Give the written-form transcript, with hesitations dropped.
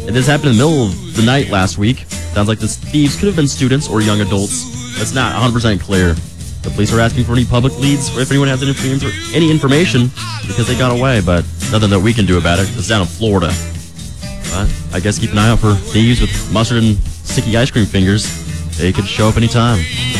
And this happened in the middle of the night last week. Sounds like the thieves could have been students or young adults. That's not 100% clear. The police are asking for any public leads, or if anyone has any information, because they got away, but nothing that we can do about it. It's down in Florida. But I guess keep an eye out for thieves with mustard and sticky ice cream fingers. They could show up anytime.